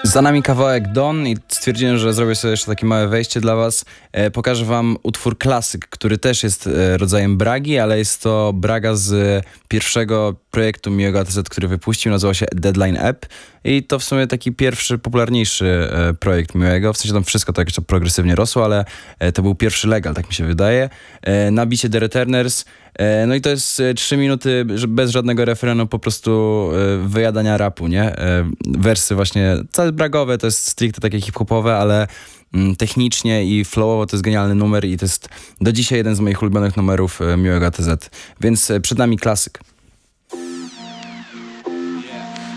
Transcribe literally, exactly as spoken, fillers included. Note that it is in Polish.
Za nami kawałek Don i stwierdziłem, że zrobię sobie jeszcze takie małe wejście dla was. E, pokażę wam utwór Klasyk, który też jest e, rodzajem bragi, ale jest to braga z pierwszego projektu Miłego A T Z, który wypuścił, nazywał się Deadline App i to w sumie taki pierwszy, popularniejszy e, projekt Miłego. W sensie tam wszystko tak jeszcze progresywnie rosło, ale e, to był pierwszy legal, tak mi się wydaje. E, na bicie The Returners. E, no i to jest e, trzy minuty bez żadnego refrenu, po prostu e, wyjadania rapu, nie? E, wersy właśnie całe bragowe, to jest stricte takie hip-hopowe, ale mm, technicznie i flowowo to jest genialny numer i to jest do dzisiaj jeden z moich ulubionych numerów e, Miłego A T Z. Więc e, przed nami Klasyk.